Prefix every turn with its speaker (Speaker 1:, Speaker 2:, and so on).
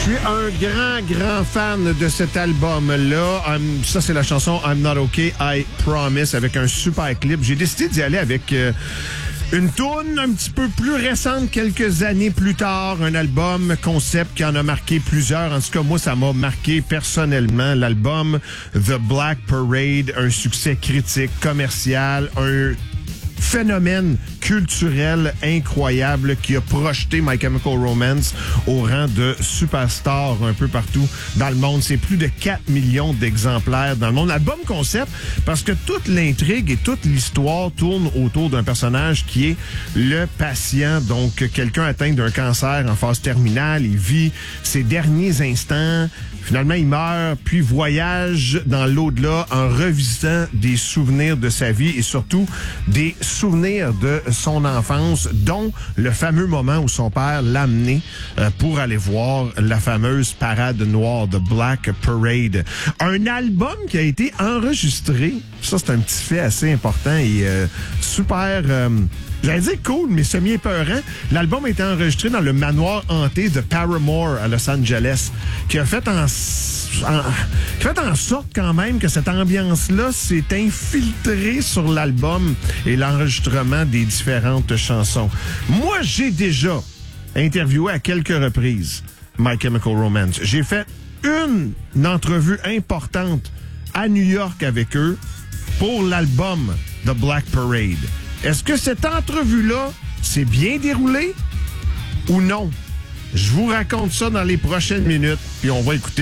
Speaker 1: Je suis un grand fan de cet album-là. Ça, c'est la chanson I'm Not Okay, I Promise, avec un super clip. J'ai décidé d'y aller avec une tourne un petit peu plus récente, quelques années plus tard. Un album concept qui en a marqué plusieurs. En tout cas, moi, ça m'a marqué personnellement. L'album The Black Parade, un succès critique, commercial, un phénomène culturel incroyable qui a projeté My Chemical Romance au rang de superstar un peu partout dans le monde. C'est plus de 4 millions d'exemplaires dans le monde. Album concept, parce que toute l'intrigue et toute l'histoire tourne autour d'un personnage qui est le patient. Donc, quelqu'un atteint d'un cancer en phase terminale, il vit ses derniers instants. Finalement, il meurt, puis voyage dans l'au-delà en revisitant des souvenirs de sa vie et surtout des souvenirs de son enfance, dont le fameux moment où son père l'a amené pour aller voir la fameuse parade noire de Black Parade. Un album qui a été enregistré, ça c'est un petit fait assez important et super... j'allais dire cool, mais semi-épeurant. L'album a été enregistré dans le manoir hanté de Paramore à Los Angeles, qui a fait en sorte quand même que cette ambiance-là s'est infiltrée sur l'album et l'enregistrement des différentes chansons. Moi, j'ai déjà interviewé à quelques reprises My Chemical Romance. J'ai fait une entrevue importante à New York avec eux pour l'album The Black Parade. Est-ce que cette entrevue-là s'est bien déroulée ou non? Je vous raconte ça dans les prochaines minutes, puis on va écouter.